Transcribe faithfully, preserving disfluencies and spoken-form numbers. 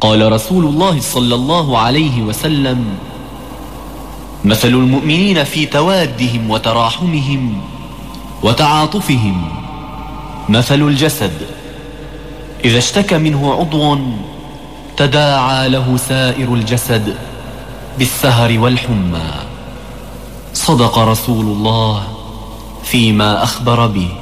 قال رسول الله صلى الله عليه وسلم: مثل المؤمنين في توادهم وتراحمهم وتعاطفهم مثل الجسد إذا اشتكى منه عضو تداعى له سائر الجسد بالسهر والحمى. صدق رسول الله فيما أخبر به.